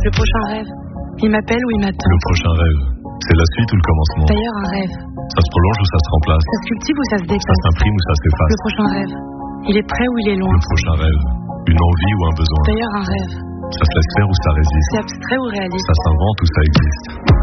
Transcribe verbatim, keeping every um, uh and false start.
Le prochain rêve. Il m'appelle ou il m'attend. Le prochain rêve. C'est la suite ou le commencement? D'ailleurs, un rêve. Ça se prolonge ou ça se remplace? Ça se cultive ou ça se Ça déplace? s'imprime ou ça s'efface? Le prochain rêve. Il est près ou il est loin? Le prochain rêve. Une envie ou un besoin? D'ailleurs, un rêve. Ça se laisse faire ou ça résiste? C'est abstrait ou réaliste? Ça s'invente ou ça existe?